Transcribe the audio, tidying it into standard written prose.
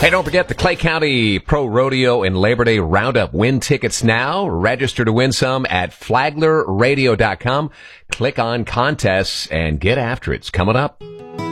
Hey, don't forget the Clay County Pro Rodeo and Labor Day Roundup. Win tickets now. Register to win some at flaglerradio.com. Click on contests and get after it. It's coming up.